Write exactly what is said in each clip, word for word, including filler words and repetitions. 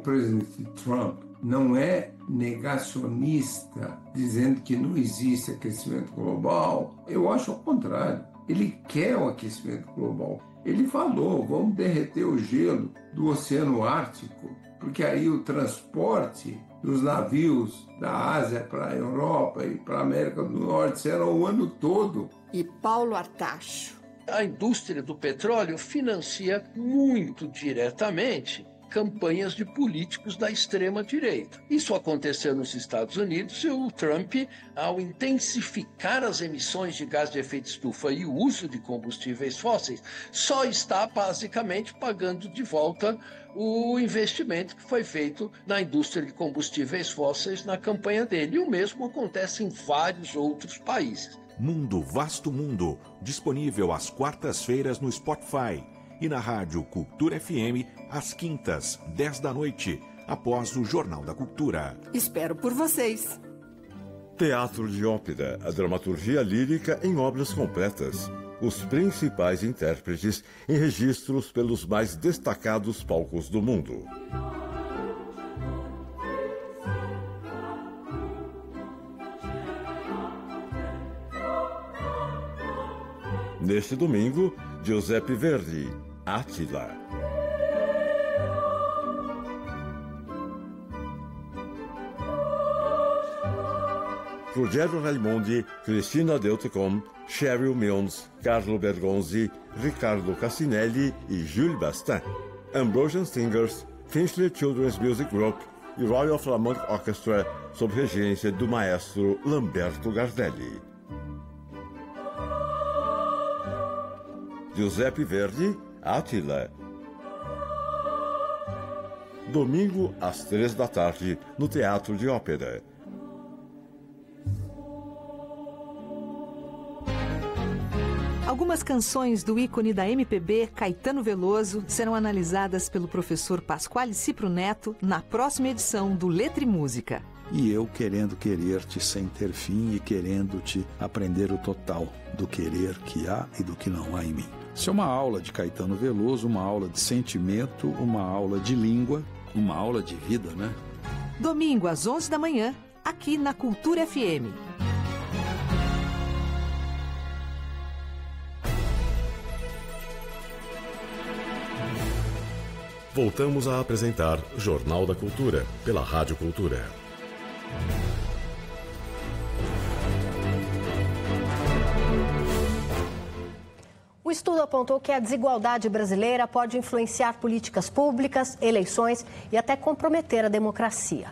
presidente Trump não é negacionista, dizendo que não existe aquecimento global. Eu acho ao contrário. Ele quer o aquecimento global. Ele falou, vamos derreter o gelo do Oceano Ártico, porque aí o transporte dos navios da Ásia para a Europa e para a América do Norte será o ano todo. E Paulo Artacho. A indústria do petróleo financia muito diretamente campanhas de políticos da extrema-direita. Isso aconteceu nos Estados Unidos e o Trump, ao intensificar as emissões de gás de efeito estufa e o uso de combustíveis fósseis, só está basicamente pagando de volta o investimento que foi feito na indústria de combustíveis fósseis na campanha dele. E o mesmo acontece em vários outros países. Mundo Vasto Mundo, disponível às quartas-feiras no Spotify e na Rádio Cultura F M, às quintas, dez da noite, após o Jornal da Cultura. Espero por vocês. Teatro de Ópera, a dramaturgia lírica em obras completas. Os principais intérpretes em registros pelos mais destacados palcos do mundo. Neste domingo, Giuseppe Verdi, Attila. Ruggero Raimondi, Cristina Deutecom, Cheryl Milnes, Carlo Bergonzi, Riccardo Cassinelli e Jules Bastin. Ambrosian Singers, Finchley Children's Music Group e Royal Philharmonic Orchestra, sob regência do maestro Lamberto Gardelli. Giuseppe Verdi, Attila. Domingo, às três da tarde, no Teatro de Ópera. Algumas canções do ícone da M P B, Caetano Veloso, serão analisadas pelo professor Pasquale Cipro Neto na próxima edição do Letra e Música. E eu querendo querer-te sem ter fim e querendo-te aprender o total do querer que há e do que não há em mim. Isso é uma aula de Caetano Veloso, uma aula de sentimento, uma aula de língua, uma aula de vida, né? Domingo às onze da manhã, aqui na Cultura F M. Voltamos a apresentar Jornal da Cultura, pela Rádio Cultura. O estudo apontou que a desigualdade brasileira pode influenciar políticas públicas, eleições e até comprometer a democracia.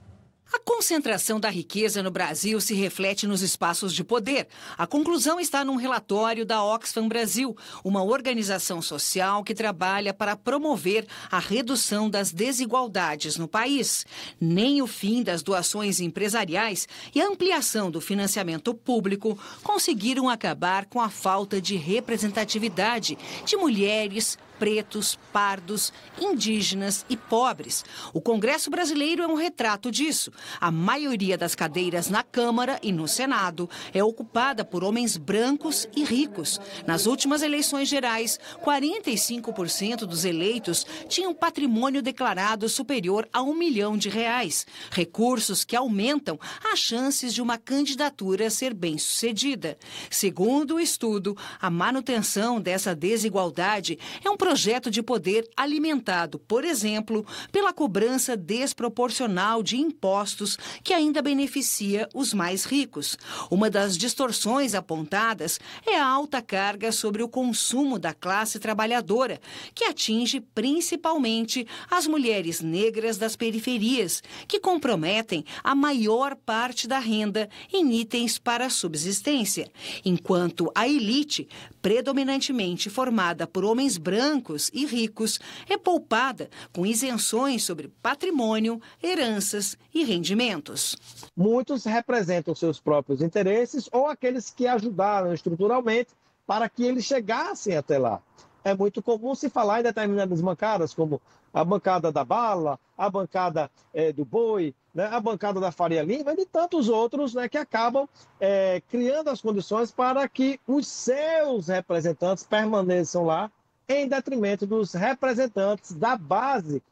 A concentração da riqueza no Brasil se reflete nos espaços de poder. A conclusão está num relatório da Oxfam Brasil, uma organização social que trabalha para promover a redução das desigualdades no país. Nem o fim das doações empresariais e a ampliação do financiamento público conseguiram acabar com a falta de representatividade de mulheres, pretos, pardos, indígenas e pobres. O Congresso brasileiro é um retrato disso. A maioria das cadeiras na Câmara e no Senado é ocupada por homens brancos e ricos. Nas últimas eleições gerais, quarenta e cinco por cento dos eleitos tinham patrimônio declarado superior a um milhão de reais. Recursos que aumentam as chances de uma candidatura ser bem-sucedida. Segundo o estudo, a manutenção dessa desigualdade é um projeto de poder alimentado, por exemplo, pela cobrança desproporcional de impostos que ainda beneficia os mais ricos. Uma das distorções apontadas é a alta carga sobre o consumo da classe trabalhadora, que atinge principalmente as mulheres negras das periferias, que comprometem a maior parte da renda em itens para a subsistência, enquanto a elite, predominantemente formada por homens brancos e ricos, é poupada com isenções sobre patrimônio, heranças e rendimentos. Muitos representam seus próprios interesses ou aqueles que ajudaram estruturalmente para que eles chegassem até lá. É muito comum se falar em determinadas bancadas, como a bancada da bala, a bancada é, do boi, né, a bancada da Faria Lima e de tantos outros, né, que acabam é, criando as condições para que os seus representantes permaneçam lá, em detrimento dos representantes da base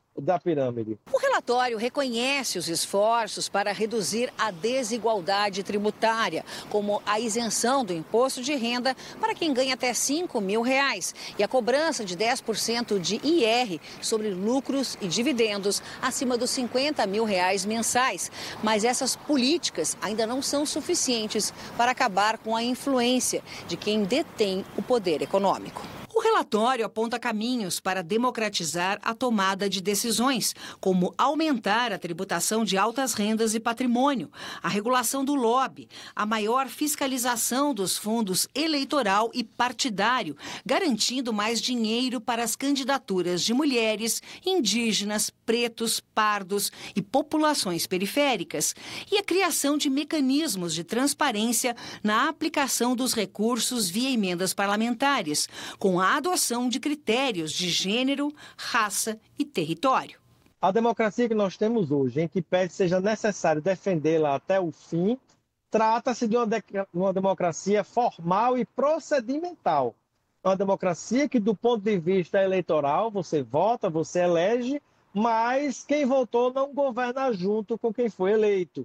da pirâmide. O relatório reconhece os esforços para reduzir a desigualdade tributária, como a isenção do imposto de renda para quem ganha até cinco mil reais e a cobrança de dez por cento de I R sobre lucros e dividendos acima dos cinquenta mil reais mensais. Mas essas políticas ainda não são suficientes para acabar com a influência de quem detém o poder econômico. O relatório aponta caminhos para democratizar a tomada de decisões, como aumentar a tributação de altas rendas e patrimônio, a regulação do lobby, a maior fiscalização dos fundos eleitoral e partidário, garantindo mais dinheiro para as candidaturas de mulheres, indígenas, pretos, pardos e populações periféricas, e a criação de mecanismos de transparência na aplicação dos recursos via emendas parlamentares, com a adoção de critérios de gênero, raça e território. A democracia que nós temos hoje, em que pede seja necessário defendê-la até o fim, trata-se de uma, de uma democracia formal e procedimental. Uma democracia que, do ponto de vista eleitoral, você vota, você elege, mas quem votou não governa junto com quem foi eleito.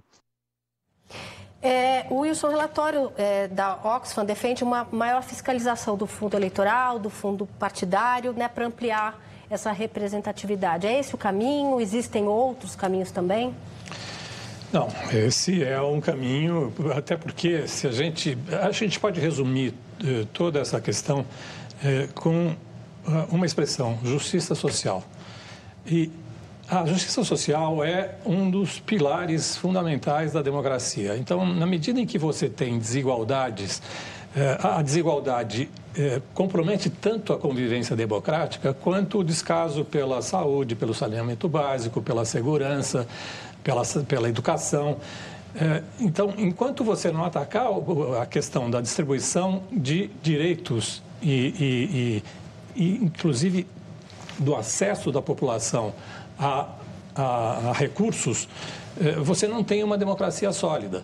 É, o Wilson, o relatório é, da Oxfam defende uma maior fiscalização do fundo eleitoral, do fundo partidário, né, para ampliar essa representatividade. É esse o caminho? Existem outros caminhos também? Não, esse é um caminho, até porque se a gente, a gente pode resumir eh, toda essa questão eh, com uh, uma expressão, justiça social. E a justiça social é um dos pilares fundamentais da democracia. Então, na medida em que você tem desigualdades, a desigualdade compromete tanto a convivência democrática quanto o descaso pela saúde, pelo saneamento básico, pela segurança, pela, pela educação. Então, enquanto você não atacar a questão da distribuição de direitos e, e, e inclusive, do acesso da população A, a, a recursos, você não tem uma democracia sólida.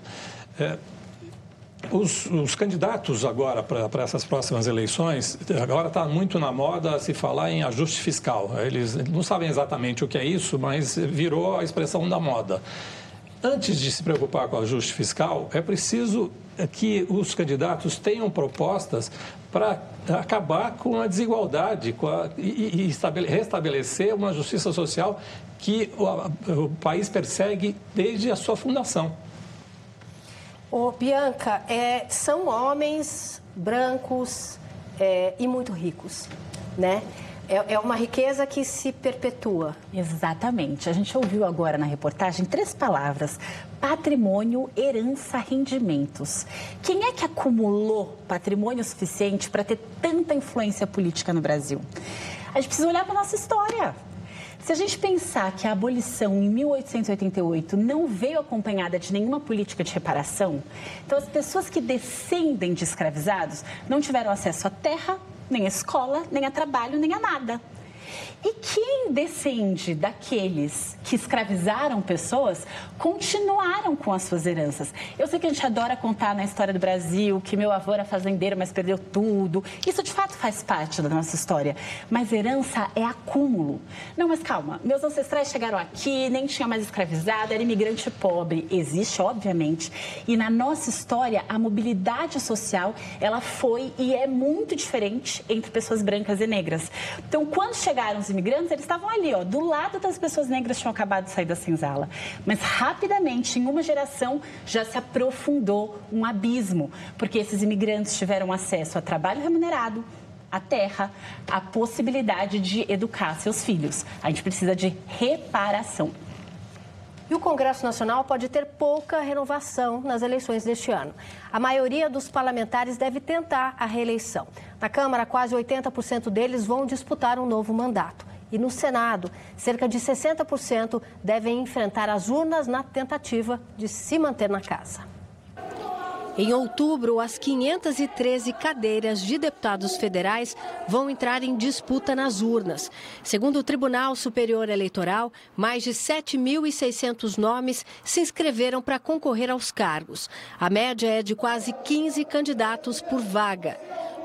Os, os candidatos agora para essas próximas eleições, agora está muito na moda se falar em ajuste fiscal. Eles não sabem exatamente o que é isso, mas virou a expressão da moda. Antes de se preocupar com o ajuste fiscal, é preciso que os candidatos tenham propostas para acabar com a desigualdade com a, e, e restabelecer uma justiça social que o, o país persegue desde a sua fundação. Ô, Bianca, é, são homens brancos é, e muito ricos, né? É uma riqueza que se perpetua. Exatamente. A gente ouviu agora na reportagem três palavras: patrimônio, herança, rendimentos. Quem é que acumulou patrimônio suficiente para ter tanta influência política no Brasil? A gente precisa olhar para a nossa história. Se a gente pensar que a abolição em mil oitocentos e oitenta e oito não veio acompanhada de nenhuma política de reparação, então as pessoas que descendem de escravizados não tiveram acesso à terra, nem a escola, nem a trabalho, nem a nada. E quem descende daqueles que escravizaram pessoas continuaram com as suas heranças. Eu sei que a gente adora contar na história do Brasil que meu avô era fazendeiro, mas perdeu tudo. Isso, de fato, faz parte da nossa história. Mas herança é acúmulo. Não, mas calma. Meus ancestrais chegaram aqui, nem tinha mais escravizado, era imigrante pobre. Existe, obviamente. E na nossa história, a mobilidade social, ela foi e é muito diferente entre pessoas brancas e negras. Então, quando chegaram os imigrantes, eles estavam ali, ó, do lado das pessoas negras que tinham acabado de sair da senzala. Mas rapidamente, em uma geração, já se aprofundou um abismo, porque esses imigrantes tiveram acesso a trabalho remunerado, a terra, a possibilidade de educar seus filhos. A gente precisa de reparação. E o Congresso Nacional pode ter pouca renovação nas eleições deste ano. A maioria dos parlamentares deve tentar a reeleição. Na Câmara, quase oitenta por cento deles vão disputar um novo mandato. E no Senado, cerca de sessenta por cento devem enfrentar as urnas na tentativa de se manter na casa. Em outubro, as quinhentas e treze cadeiras de deputados federais vão entrar em disputa nas urnas. Segundo o Tribunal Superior Eleitoral, mais de sete mil e seiscentos nomes se inscreveram para concorrer aos cargos. A média é de quase quinze candidatos por vaga.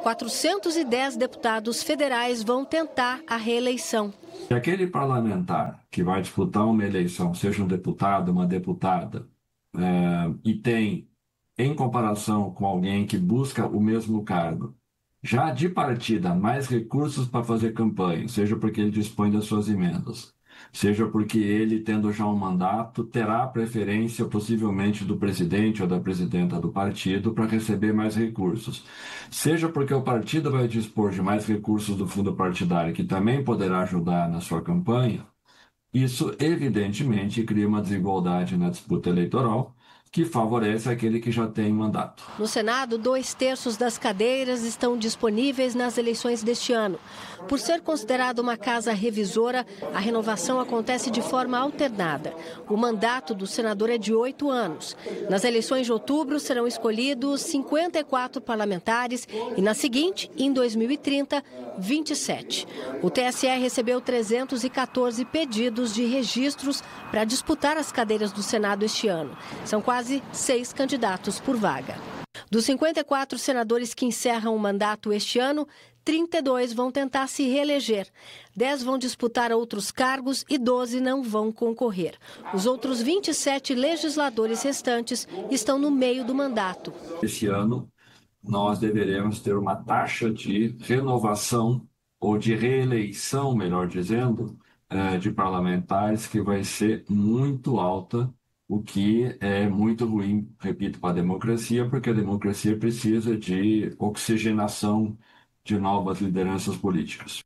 quatrocentos e dez deputados federais vão tentar a reeleição. Se aquele parlamentar que vai disputar uma eleição, seja um deputado, uma deputada, é, e tem, em comparação com alguém que busca o mesmo cargo, já de partida mais recursos para fazer campanha, seja porque ele dispõe das suas emendas, seja porque ele, tendo já um mandato, terá preferência possivelmente do presidente ou da presidenta do partido para receber mais recursos, seja porque o partido vai dispor de mais recursos do fundo partidário, que também poderá ajudar na sua campanha, isso evidentemente cria uma desigualdade na disputa eleitoral, que favorece aquele que já tem mandato. No Senado, dois terços das cadeiras estão disponíveis nas eleições deste ano. Por ser considerado uma casa revisora, a renovação acontece de forma alternada. O mandato do senador é de oito anos. Nas eleições de outubro serão escolhidos cinquenta e quatro parlamentares e na seguinte, em dois mil e trinta, vinte e sete. O T S E recebeu trezentos e quatorze pedidos de registros para disputar as cadeiras do Senado este ano. São quase seis candidatos por vaga. Dos cinquenta e quatro senadores que encerram o mandato este ano, trinta e dois vão tentar se reeleger. dez vão disputar outros cargos e doze não vão concorrer. Os outros vinte e sete legisladores restantes estão no meio do mandato. Esse ano, nós deveremos ter uma taxa de renovação ou de reeleição, melhor dizendo, de parlamentares que vai ser muito alta, o que é muito ruim, repito, para a democracia, porque a democracia precisa de oxigenação de novas lideranças políticas.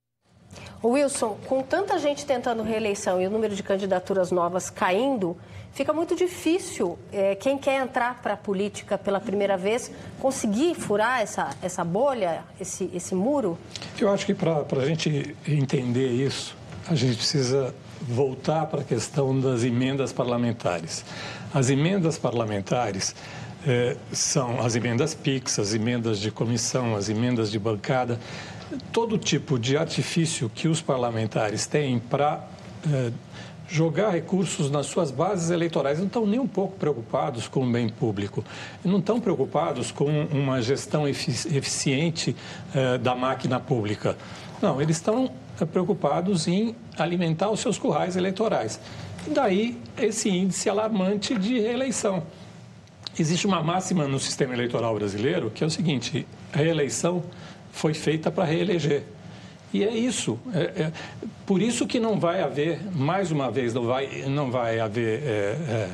Wilson, com tanta gente tentando reeleição e o número de candidaturas novas caindo, fica muito difícil é, quem quer entrar para a política pela primeira vez conseguir furar essa, essa bolha, esse, esse muro? Eu acho que para a gente entender isso, a gente precisa voltar para a questão das emendas parlamentares. As emendas parlamentares eh, são as emendas P I X, as emendas de comissão, as emendas de bancada, todo tipo de artifício que os parlamentares têm para eh, jogar recursos nas suas bases eleitorais. Não estão nem um pouco preocupados com o bem público, não estão preocupados com uma gestão efici- eficiente eh, da máquina pública. Não, eles estão preocupados em alimentar os seus currais eleitorais. Daí esse índice alarmante de reeleição. Existe uma máxima no sistema eleitoral brasileiro que é o seguinte: a reeleição foi feita para reeleger. E é isso. É, é, por isso que não vai haver, mais uma vez, não vai, não vai haver é, é,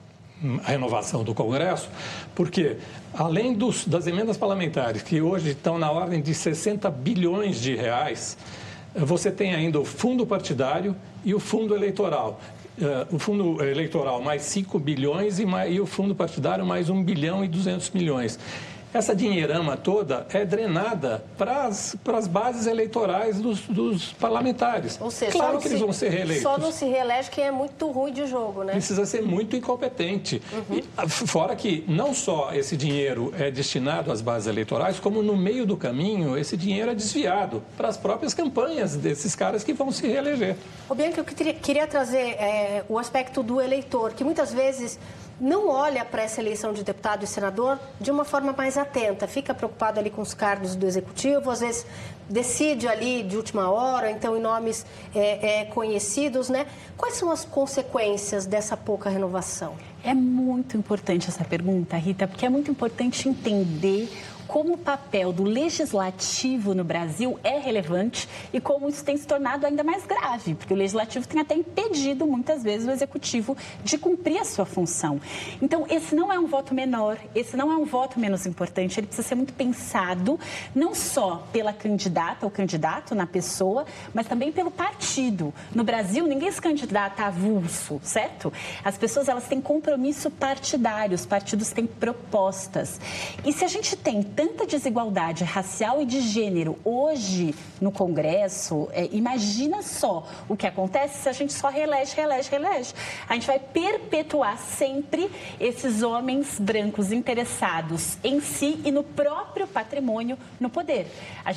a renovação do Congresso, porque além dos, das emendas parlamentares, que hoje estão na ordem de sessenta bilhões de reais, você tem ainda o fundo partidário e o fundo eleitoral. Uh, o fundo eleitoral mais cinco bilhões e, mais, e o fundo partidário mais um bilhão e duzentos milhões. Essa dinheirama toda é drenada para as bases eleitorais dos, dos parlamentares. Ou seja, claro que se, eles vão ser reeleitos. Só não se reelege quem é muito ruim de jogo, né? Precisa ser muito incompetente. Uhum. E, fora que não só esse dinheiro é destinado às bases eleitorais, como no meio do caminho esse dinheiro é desviado para as próprias campanhas desses caras que vão se reeleger. Ô Bianca, eu queria trazer é, o aspecto do eleitor, que muitas vezes não olha para essa eleição de deputado e senador de uma forma mais atenta, fica preocupado ali com os cargos do executivo, às vezes decide ali de última hora, então em nomes é, é, conhecidos, né? Quais são as consequências dessa pouca renovação? É muito importante essa pergunta, Rita, porque é muito importante entender como o papel do legislativo no Brasil é relevante e como isso tem se tornado ainda mais grave, porque o legislativo tem até impedido, muitas vezes, o executivo de cumprir a sua função. Então, esse não é um voto menor, esse não é um voto menos importante, ele precisa ser muito pensado, não só pela candidata ou candidato na pessoa, mas também pelo partido. No Brasil, ninguém se candidata avulso, certo? As pessoas, elas têm compromisso partidário, os partidos têm propostas. E se a gente tem tanta desigualdade racial e de gênero hoje no Congresso, é, imagina só o que acontece se a gente só reelege, reelege, reelege. A gente vai perpetuar sempre esses homens brancos interessados em si e no próprio patrimônio no poder. A gente precisa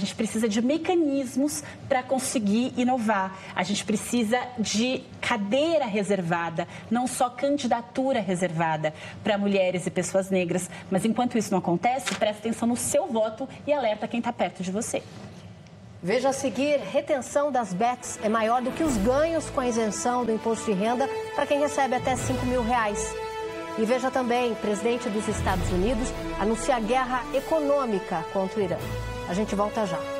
precisa de mecanismos para conseguir inovar. A gente precisa de cadeira reservada, não só candidatura reservada para mulheres e pessoas negras. Mas enquanto isso não acontece, preste atenção no seu voto e alerta quem está perto de você. Veja a seguir, retenção das B E Ts é maior do que os ganhos com a isenção do imposto de renda para quem recebe até cinco mil reais. E veja também, o presidente dos Estados Unidos anuncia guerra econômica contra o Irã. A gente volta já.